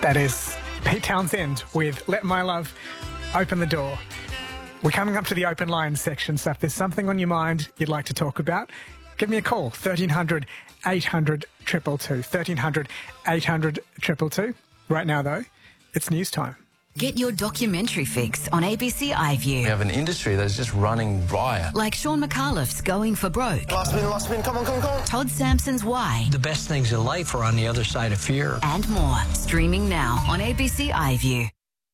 That is Pete Townsend with Let My Love Open the Door. We're coming up to the open line section, so if there's something on your mind you'd like to talk about, give me a call, 1300 800 222. 1300 800 222. Right now, though, it's news time. Get your documentary fix on ABC iView. We have an industry that's just running riot. Like Sean McAuliffe's Going for Broke. Last spin, come on. Todd Sampson's Why. The best things in life are on the other side of fear. And more. Streaming now on ABC iView.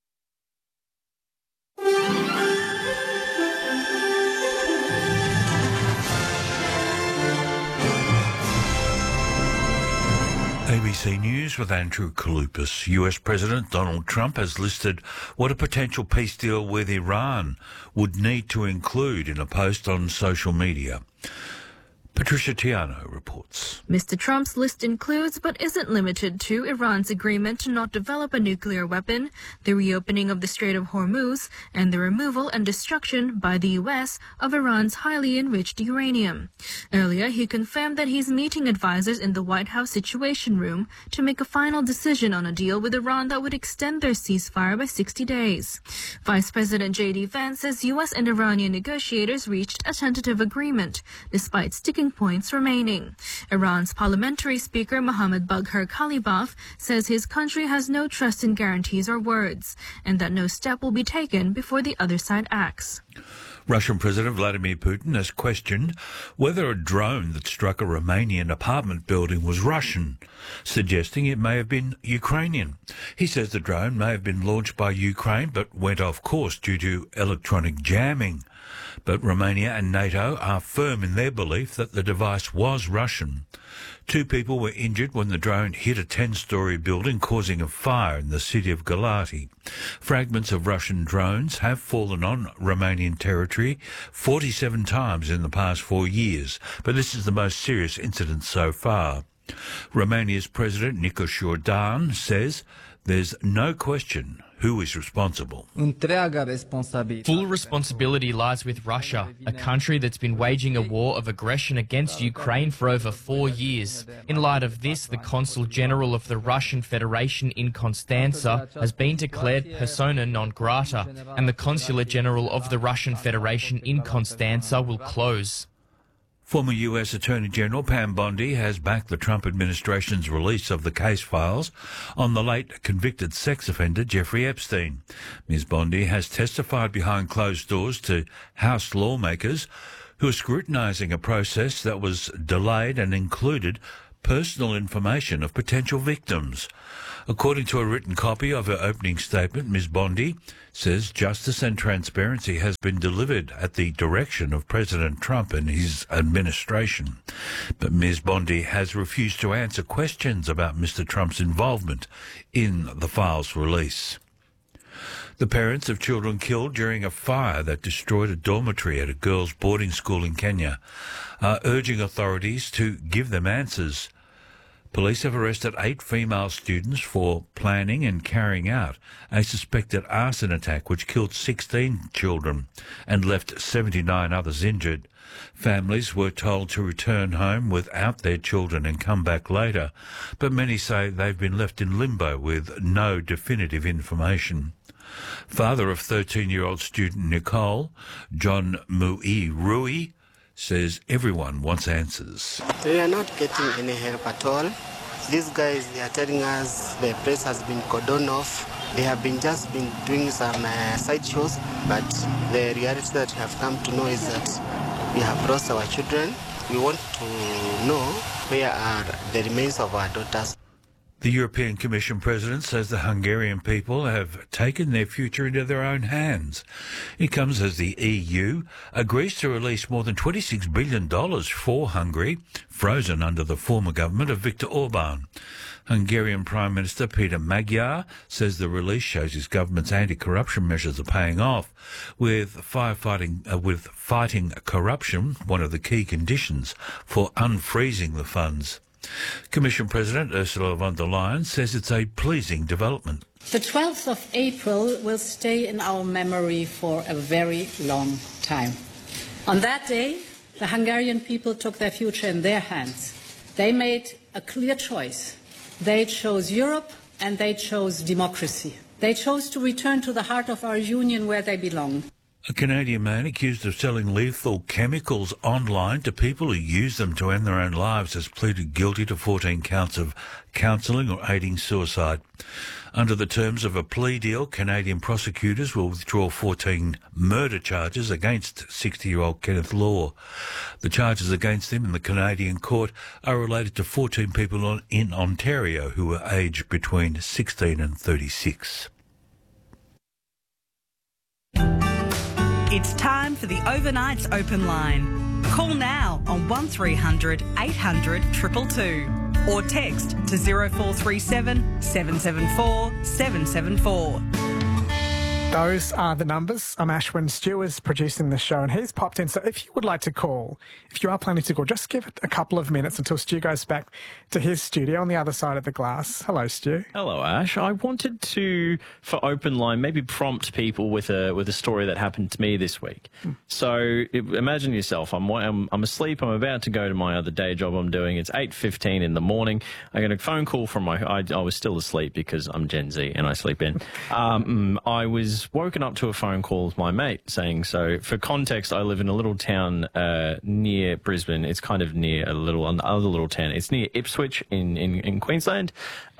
ABC News with Andrew Kalupas. US President Donald Trump has listed what a potential peace deal with Iran would need to include in a post on social media. Patricia Tiano reports. Mr. Trump's list includes, but isn't limited to, Iran's agreement to not develop a nuclear weapon, the reopening of the Strait of Hormuz, and the removal and destruction by the U.S. of Iran's highly enriched uranium. Earlier, he confirmed that he's meeting advisors in the White House Situation Room to make a final decision on a deal with Iran that would extend their ceasefire by 60 days. Vice President J.D. Vance says U.S. and Iranian negotiators reached a tentative agreement, despite sticking points remaining. Iran's parliamentary speaker Mohammad Bagher Khalibaf says his country has no trust in guarantees or words, and that no step will be taken before the other side acts. Russian President Vladimir Putin has questioned whether a drone that struck a Romanian apartment building was Russian, suggesting it may have been Ukrainian. He says the drone may have been launched by Ukraine but went off course due to electronic jamming. But Romania and NATO are firm in their belief that the device was Russian. 2 people were injured when the drone hit a 10-storey building, causing a fire in the city of Galati. Fragments of Russian drones have fallen on Romanian territory 47 times in the past 4 years, but this is the most serious incident so far. Romania's President Nicu Jordan says there's no question who is responsible. Full responsibility lies with Russia, a country that's been waging a war of aggression against Ukraine for over 4 years. In light of this, the Consul General of the Russian Federation in Constanza has been declared persona non grata, and the Consulate General of the Russian Federation in Constanza will close. Former US Attorney General Pam Bondi has backed the Trump administration's release of the case files on the late convicted sex offender Jeffrey Epstein. Ms. Bondi has testified behind closed doors to House lawmakers who are scrutinising a process that was delayed and included personal information of potential victims. According to a written copy of her opening statement, Ms. Bondi says justice and transparency has been delivered at the direction of President Trump and his administration. But Ms. Bondi has refused to answer questions about Mr. Trump's involvement in the files release. The parents of children killed during a fire that destroyed a dormitory at a girls' boarding school in Kenya are urging authorities to give them answers. Police have arrested 8 female students for planning and carrying out a suspected arson attack which killed 16 children and left 79 others injured. Families were told to return home without their children and come back later, but many say they've been left in limbo with no definitive information. Father of 13-year-old student Nicole, John Mui Rui, says everyone wants answers. We are not getting any help at all. These guys, they are telling us the place has been cordoned off. They have been doing some sideshows, but the reality that we have come to know is that we have lost our children. We want to know where are the remains of our daughters. The European Commission President says the Hungarian people have taken their future into their own hands. It comes as the EU agrees to release more than $26 billion for Hungary, frozen under the former government of Viktor Orban. Hungarian Prime Minister Peter Magyar says the release shows his government's anti-corruption measures are paying off, with fighting corruption one of the key conditions for unfreezing the funds. Commission President Ursula von der Leyen says it's a pleasing development. The 12th of April will stay in our memory for a very long time. On that day, the Hungarian people took their future in their hands. They made a clear choice. They chose Europe and they chose democracy. They chose to return to the heart of our union where they belong. A Canadian man accused of selling lethal chemicals online to people who use them to end their own lives has pleaded guilty to 14 counts of counselling or aiding suicide. Under the terms of a plea deal, Canadian prosecutors will withdraw 14 murder charges against 60-year-old Kenneth Law. The charges against him in the Canadian court are related to 14 people in Ontario who were aged between 16 and 36. It's time for the Overnights Open Line. Call now on 1300 800 222 or text to 0437 774 774. Those are the numbers. I'm Ashwin. Stu is producing the show and he's popped in. So if you would like to call, if you are planning to call, just give it a couple of minutes until Stu goes back to his studio on the other side of the glass. Hello, Stu. Hello, Ash. I wanted to, for Open Line, maybe prompt people with a story that happened to me this week. So imagine yourself. I'm asleep. I'm about to go to my other day job I'm doing. It's 8:15 in the morning. I get a phone call from I was still asleep because I'm Gen Z and I sleep in. I was woken up to a phone call with my mate saying, so for context, I live in a little town near Brisbane. It's kind of near another little town. It's near Ipswich in Queensland.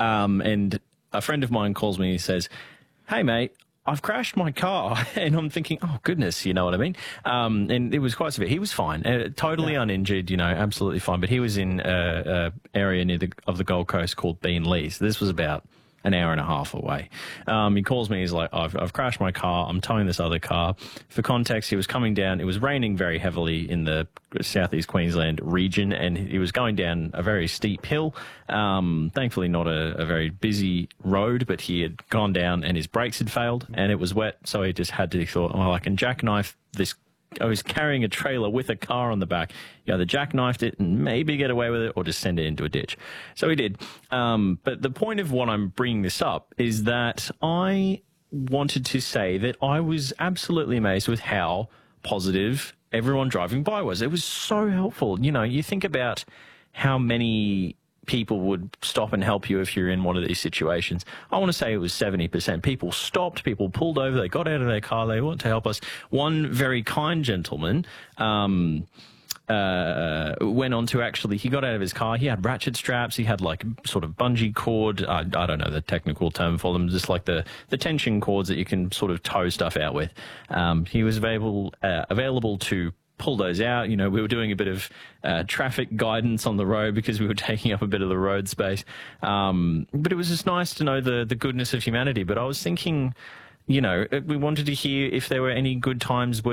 And a friend of mine calls me and says, hey, mate, I've crashed my car. And I'm thinking, oh, goodness, you know what I mean? And it was quite severe. He was fine, totally uninjured, absolutely fine. But he was in an area near the Gold Coast called Beenleigh. So this was about an hour and a half away. He calls me. He's like, I've crashed my car. I'm towing this other car. For context, he was coming down. It was raining very heavily in the southeast Queensland region, and he was going down a very steep hill. Thankfully, not a very busy road, but he had gone down and his brakes had failed, and it was wet. So he just had to thought, well, I can jackknife this. I was carrying a trailer with a car on the back. You either jackknifed it and maybe get away with it or just send it into a ditch. So he did. But the point of what I'm bringing this up is that I wanted to say that I was absolutely amazed with how positive everyone driving by was. It was so helpful. You think about how many people would stop and help you if you're in one of these situations. I want to say it was 70%. People stopped, people pulled over, they got out of their car, they want to help us. One very kind gentleman went on to he got out of his car, he had ratchet straps, he had like sort of bungee cord, I don't know the technical term for them, just like the tension cords that you can sort of tow stuff out with. He was available to pull those out. We were doing a bit of traffic guidance on the road because we were taking up a bit of the road space. But it was just nice to know the goodness of humanity. But I was thinking, we wanted to hear if there were any good times